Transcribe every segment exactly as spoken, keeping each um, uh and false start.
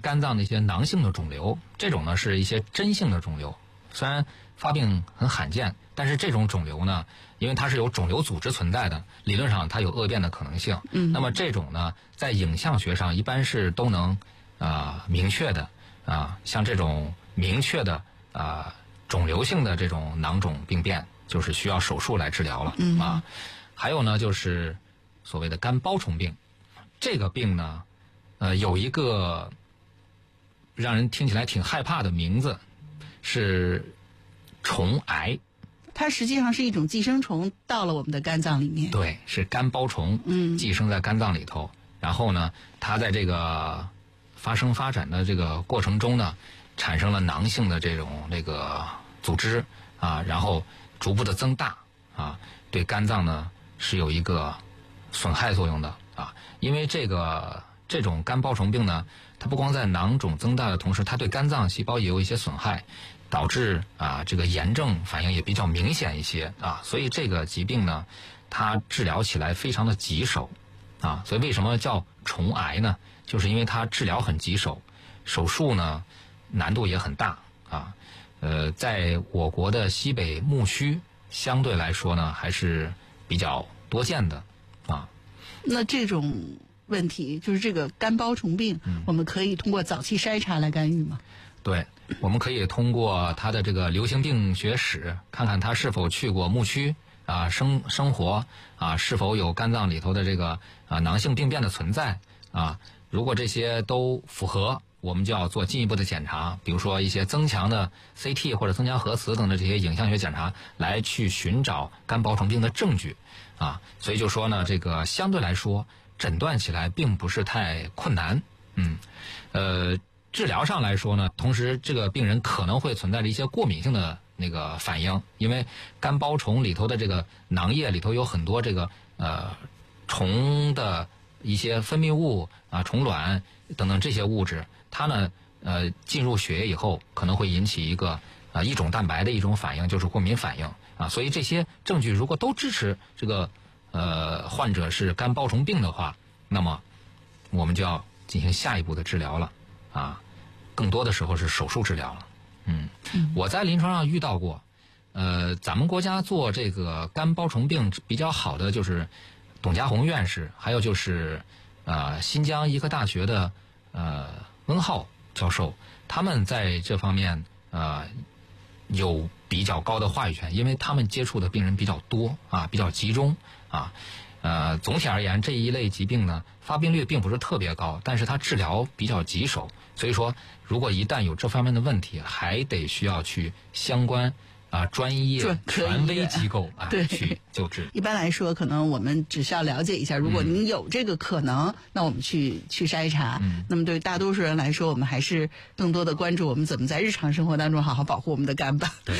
肝脏的一些囊性的肿瘤，这种呢是一些真性的肿瘤，虽然发病很罕见，但是这种肿瘤呢，因为它是有肿瘤组织存在的，理论上它有恶变的可能性。嗯，那么这种呢，在影像学上一般是都能啊、呃、明确的啊、呃，像这种明确的啊、呃、肿瘤性的这种囊肿病变，就是需要手术来治疗了。嗯啊，还有呢就是所谓的肝包虫病，这个病呢，呃有一个让人听起来挺害怕的名字，是虫癌。 它实际上是一种寄生虫到了我们的肝脏里面。 对，是肝包虫，嗯，寄生在肝脏里头。然后呢，它在这个发生发展的这个过程中呢，产生了囊性的这种这个组织啊，然后逐步的增大啊，对肝脏呢是有一个损害作用的啊。因为这个这种肝包虫病呢，它不光在囊肿增大的同时，它对肝脏细胞也有一些损害，导致啊这个炎症反应也比较明显一些啊。所以这个疾病呢，它治疗起来非常的棘手啊。所以为什么叫虫癌呢？就是因为它治疗很棘手，手术呢难度也很大啊。呃，在我国的西北牧区相对来说呢，还是比较多见的啊。 那这种问题就是这个肝包虫病，嗯、我们可以通过早期筛查来干预吗？ 对，我们可以通过他的这个流行病学史，看看他是否去过牧区啊，生生活啊，是否有肝脏里头的这个啊囊性病变的存在啊。如果这些都符合，我们就要做进一步的检查，比如说一些增强的 C T 或者增强核磁等的这些影像学检查，来去寻找肝包虫病的证据啊。所以就说呢，这个相对来说诊断起来并不是太困难，嗯，呃。治疗上来说呢，同时这个病人可能会存在着一些过敏性的那个反应，因为肝包虫里头的这个囊液里头有很多这个呃虫的一些分泌物啊、虫卵等等这些物质，它呢呃进入血液以后可能会引起一个啊一种蛋白的一种反应，就是过敏反应啊。所以这些证据如果都支持这个呃患者是肝包虫病的话，那么我们就要进行下一步的治疗了。啊，更多的时候是手术治疗了。嗯，我在临床上遇到过，呃，咱们国家做这个肝包虫病比较好的就是董家宏院士，还有就是呃新疆医科大学的呃温浩教授，他们在这方面呃有比较高的话语权，因为他们接触的病人比较多啊，比较集中啊。呃，总体而言，这一类疾病呢，发病率并不是特别高，但是它治疗比较棘手。所以说，如果一旦有这方面的问题，还得需要去相关啊专业权威机构啊去救治。 一般来说，可能我们只需要了解一下，如果您有这个可能，嗯、那我们去去筛查。嗯、那么对大多数人来说，我们还是更多的关注我们怎么在日常生活当中好好保护我们的肝吧。 对。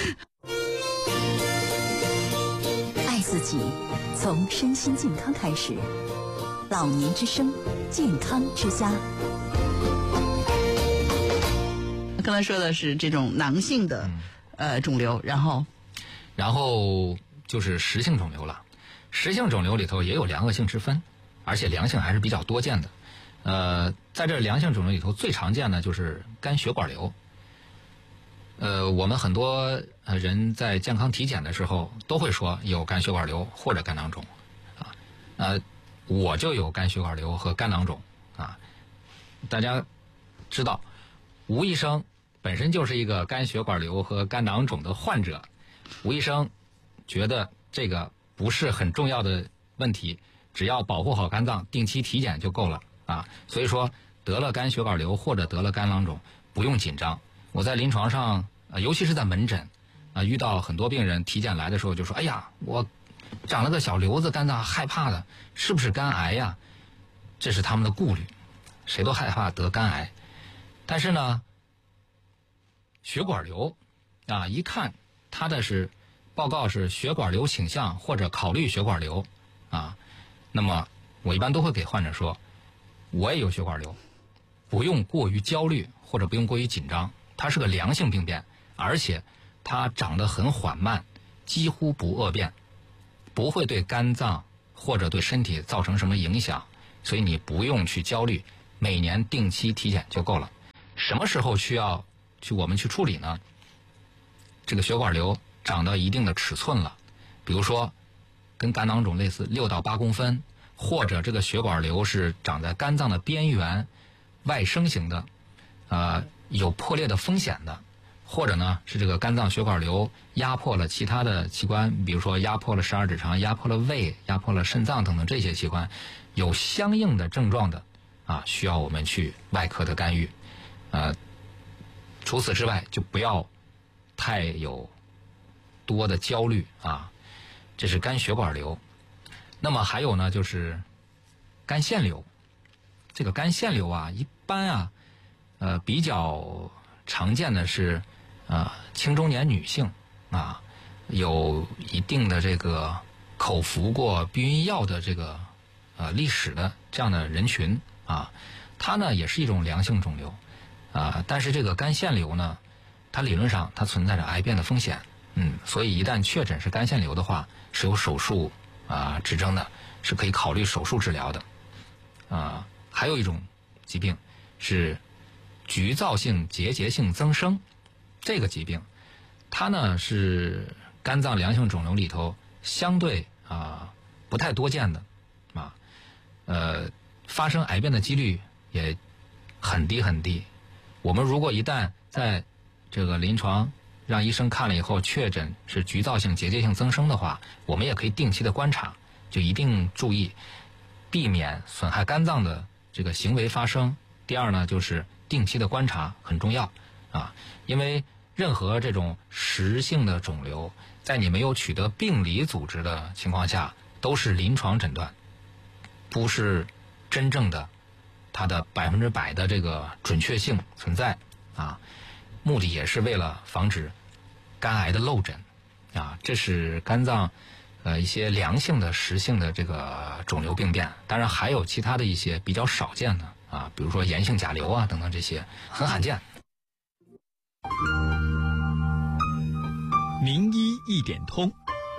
爱自己，从身心健康开始。老年之声，健康之家。 刚才说的是这种囊性的、嗯、呃肿瘤，然后， 然后就是实性肿瘤了。实性肿瘤里头也有良恶性之分，而且良性还是比较多见的。呃，在这良性肿瘤里头，最常见的就是肝血管瘤。呃，我们很多人在健康体检的时候都会说有肝血管瘤或者肝囊肿，啊，呃，我就有肝血管瘤和肝囊肿啊。大家知道，吴医生本身就是一个肝血管瘤和肝囊肿的患者，吴医生觉得这个不是很重要的问题，只要保护好肝脏，定期体检就够了啊。所以说，得了肝血管瘤或者得了肝囊肿，不用紧张。我在临床上，呃，尤其是在门诊，啊、呃，遇到很多病人体检来的时候就说：“哎呀，我长了个小瘤子，肝脏害怕的，是不是肝癌呀？”这是他们的顾虑，谁都害怕得肝癌。但是呢，血管瘤啊，一看他的是报告是血管瘤倾向或者考虑血管瘤啊，那么我一般都会给患者说，我也有血管瘤，不用过于焦虑或者不用过于紧张。它是个良性病变，而且它长得很缓慢，几乎不恶变，不会对肝脏或者对身体造成什么影响，所以你不用去焦虑，每年定期体检就够了。 什么时候需要去我们去处理呢？这个血管瘤长到一定的尺寸了，比如说跟肝囊肿类似六到八公分，或者这个血管瘤是长在肝脏的边缘外生型的，呃，有破裂的风险的，或者呢是这个肝脏血管瘤压迫了其他的器官，比如说压迫了十二指肠、压迫了胃、压迫了肾脏等等这些器官，有相应的症状的啊，需要我们去外科的干预。呃，除此之外就不要太有多的焦虑啊，这是肝血管瘤。那么还有呢，就是肝腺瘤。这个肝腺瘤啊，一般啊，呃，比较常见的是啊、呃，青中年女性啊，有一定的这个口服过避孕药的这个呃历史的这样的人群啊，它呢也是一种良性肿瘤啊，但是这个肝腺瘤呢，它理论上它存在着癌变的风险，嗯，所以一旦确诊是肝腺瘤的话，是有手术啊指征的，是可以考虑手术治疗的啊。还有一种疾病是局灶性结节性增生，这个疾病它呢是肝脏良性肿瘤里头相对啊不太多见的啊，呃发生癌变的几率也很低很低。我们如果一旦在这个临床让医生看了以后确诊是局灶性结节性增生的话，我们也可以定期的观察，就一定注意避免损害肝脏的这个行为发生。第二呢，就是定期的观察很重要啊，因为任何这种实性的肿瘤，在你没有取得病理组织的情况下，都是临床诊断，不是真正的它的百分之百的这个准确性存在啊。目的也是为了防止肝癌的漏诊啊，这是肝脏呃一些良性的实性的这个肿瘤病变。当然还有其他的一些比较少见的啊，比如说炎性甲瘤啊等等，这些很罕见。 名医一点通。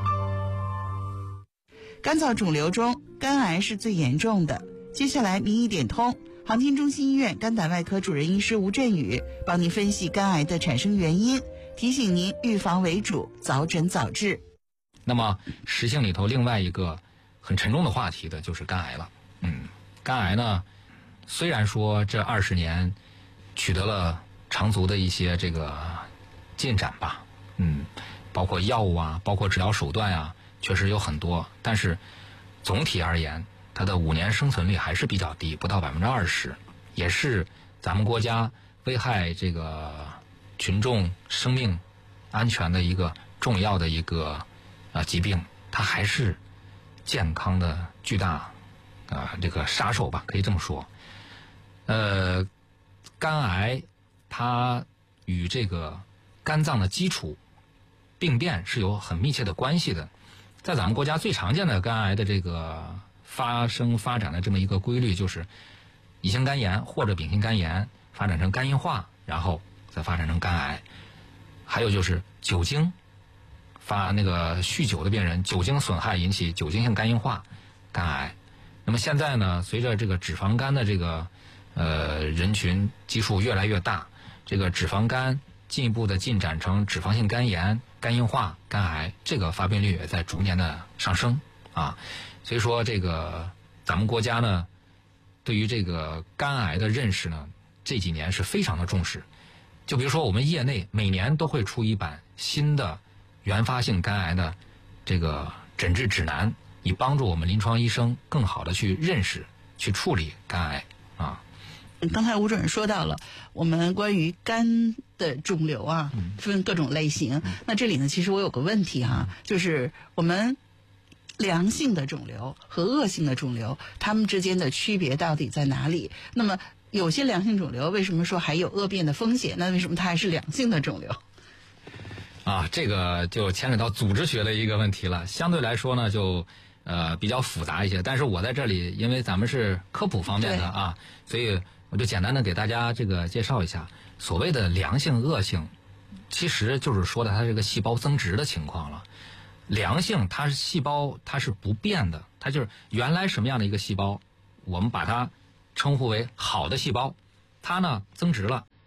肝脏肿瘤中，肝癌是最严重的。接下来名医点通，航天中心医院肝胆外科主任医师吴振宇帮您分析肝癌的产生原因，提醒您预防为主，早诊早治。 那么实性里头另外一个很沉重的话题的就是肝癌了。嗯，肝癌呢，虽然说这二十年取得了长足的一些这个进展吧，嗯，包括药物啊，包括治疗手段啊，确实有很多，但是总体而言，它的五年生存率还是比较低，不到百分之二十，也是咱们国家危害这个群众生命安全的一个重要的一个啊疾病，它还是健康的巨大啊这个杀手吧，可以这么说。呃，肝癌它与这个肝脏的基础病变是有很密切的关系的。在咱们国家最常见的肝癌的这个发生发展的这么一个规律，就是乙型肝炎或者丙型肝炎发展成肝硬化，然后再发展成肝癌。还有就是酒精发那个酗酒的病人，酒精损害引起酒精性肝硬化、肝癌。那么现在呢，随着这个脂肪肝的这个呃人群基数越来越大，这个脂肪肝进一步的进展成脂肪性肝炎、肝硬化、肝癌，这个发病率也在逐年的上升啊。所以说这个咱们国家呢，对于这个肝癌的认识呢，这几年是非常的重视。就比如说我们业内每年都会出一版新的原发性肝癌的这个诊治指南，以帮助我们临床医生更好的去认识、去处理肝癌啊。 刚才吴主任说到了，我们关于肝的肿瘤啊，分各种类型。嗯、那这里呢，其实我有个问题哈、啊，就是我们良性的肿瘤和恶性的肿瘤，它们之间的区别到底在哪里？那么有些良性肿瘤为什么说还有恶变的风险？那为什么它还是良性的肿瘤？ 啊，这个就牵扯到组织学的一个问题了，相对来说呢，就呃比较复杂一些。但是我在这里，因为咱们是科普方面的啊，所以我就简单的给大家这个介绍一下，所谓的良性、恶性，其实就是说的它这个细胞增殖的情况了。良性它是细胞，它是不变的，它就是原来什么样的一个细胞，我们把它称呼为好的细胞，它呢增殖了。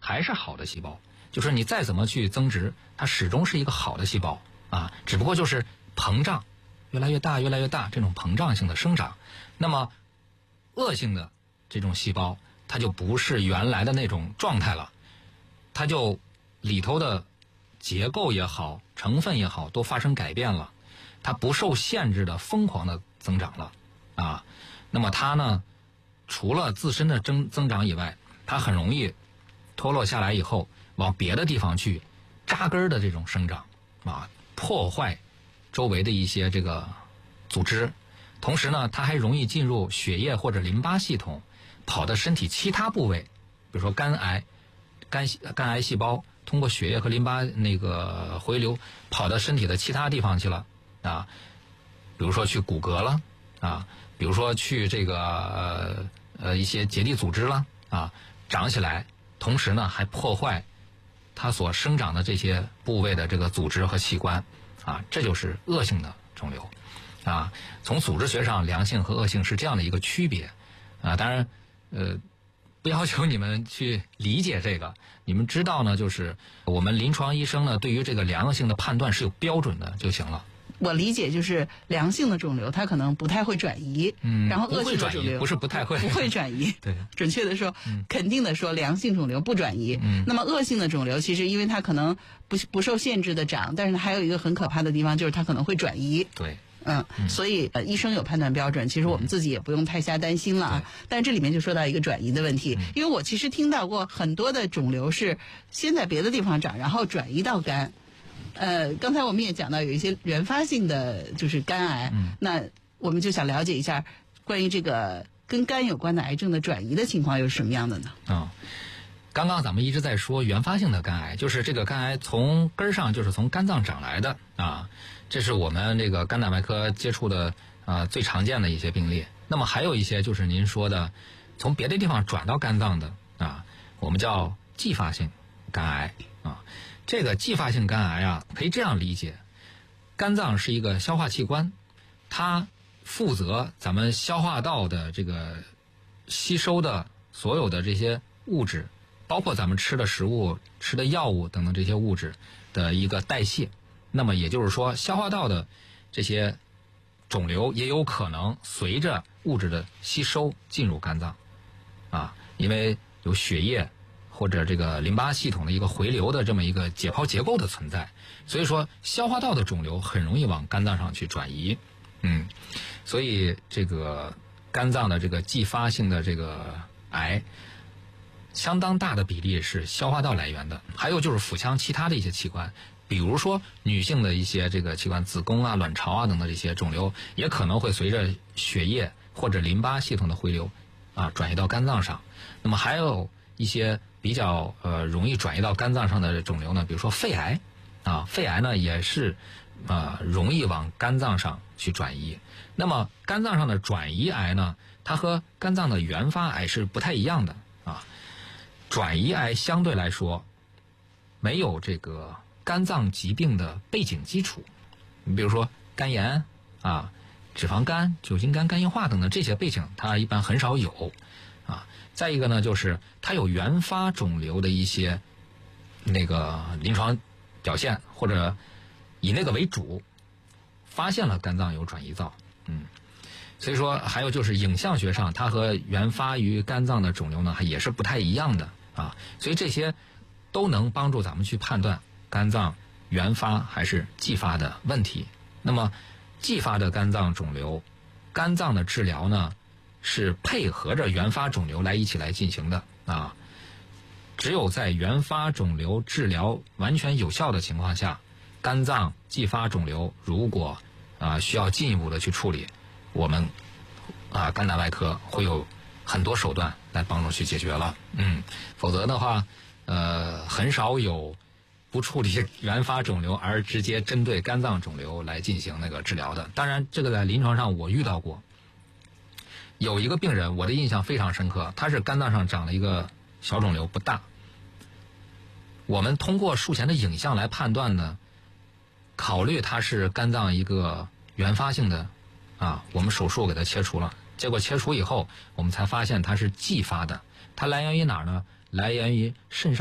还是好的细胞，就是你再怎么去增殖，它始终是一个好的细胞啊，只不过就是膨胀，越来越大越来越大，这种膨胀性的生长。那么恶性的这种细胞，它就不是原来的那种状态了，它就里头的结构也好，成分也好，都发生改变了，它不受限制的疯狂的增长了啊。那么它呢，除了自身的增增长以外，它很容易脱落下来以后，往别的地方去扎根的这种生长啊，破坏周围的一些这个组织。同时呢，它还容易进入血液或者淋巴系统，跑到身体其他部位，比如说肝癌、肝肝癌细胞通过血液和淋巴那个回流，跑到身体的其他地方去了啊，比如说去骨骼了啊，比如说去这个呃呃一些结缔组织了啊，长起来，同时呢还破坏它所生长的这些部位的这个组织和器官啊，这就是恶性的肿瘤啊。从组织学上，良性和恶性是这样的一个区别啊。当然，呃，不要求你们去理解这个，你们知道呢，就是我们临床医生呢对于这个良性的判断是有标准的就行了。 我理解就是良性的肿瘤它可能不太会转移， 嗯， 然后恶性的肿瘤不是不太会， 不会转移， 对， 准确的说，嗯、肯定的说，良性肿瘤不转移。 嗯， 那么恶性的肿瘤其实因为它可能不不受限制的长，但是还有一个很可怕的地方就是它可能会转移。 对。 嗯，所以呃，医生有判断标准，其实我们自己也不用太瞎担心了啊。但这里面就说到一个转移的问题，因为我其实听到过很多的肿瘤是先在别的地方长，然后转移到肝。呃，刚才我们也讲到有一些原发性的就是肝癌，嗯、那我们就想了解一下关于这个跟肝有关的癌症的转移的情况又是什么样的呢？ 啊、哦，刚刚咱们一直在说原发性的肝癌，就是这个肝癌从根儿上就是从肝脏长来的啊。这是我们这个肝胆外科接触的啊、呃、最常见的一些病例。那么还有一些就是您说的从别的地方转到肝脏的啊，我们叫继发性肝癌啊。这个继发性肝癌啊，可以这样理解：肝脏是一个消化器官，它负责咱们消化道的这个吸收的所有的这些物质，包括咱们吃的食物、吃的药物等等这些物质的一个代谢。那么也就是说，消化道的这些肿瘤也有可能随着物质的吸收进入肝脏，啊，因为有血液或者这个淋巴系统的一个回流的这么一个解剖结构的存在，所以说消化道的肿瘤很容易往肝脏上去转移，嗯，所以这个肝脏的这个继发性的这个癌，相当大的比例是消化道来源的，还有就是腹腔其他的一些器官。比如说女性的一些这个器官，子宫啊、卵巢啊等等这些肿瘤，也可能会随着血液或者淋巴系统的回流啊转移到肝脏上。那么还有一些比较呃容易转移到肝脏上的肿瘤呢，比如说肺癌啊，肺癌呢也是呃容易往肝脏上去转移。那么肝脏上的转移癌呢，它和肝脏的原发癌是不太一样的啊。转移癌相对来说没有这个肝脏疾病的背景基础，你比如说肝炎啊、脂肪肝、酒精肝、肝硬化等等这些背景，它一般很少有啊。再一个呢，就是它有原发肿瘤的一些那个临床表现，或者以那个为主，发现了肝脏有转移灶，嗯，所以说还有就是影像学上，它和原发于肝脏的肿瘤呢，也是不太一样的啊。所以这些都能帮助咱们去判断肝脏原发还是继发的问题。那么继发的肝脏肿瘤，肝脏的治疗呢是配合着原发肿瘤来一起来进行的啊。只有在原发肿瘤治疗完全有效的情况下，肝脏继发肿瘤如果啊需要进一步的去处理，我们啊肝胆外科会有很多手段来帮助去解决了。嗯，否则的话，呃，很少有不处理原发肿瘤而直接针对肝脏肿瘤来进行那个治疗的。当然，这个在临床上我遇到过，有一个病人，我的印象非常深刻，他是肝脏上长了一个小肿瘤，不大。我们通过术前的影像来判断呢，考虑他是肝脏一个原发性的啊，我们手术给他切除了，结果切除以后，我们才发现它是继发的。它来源于哪儿呢？来源于肾上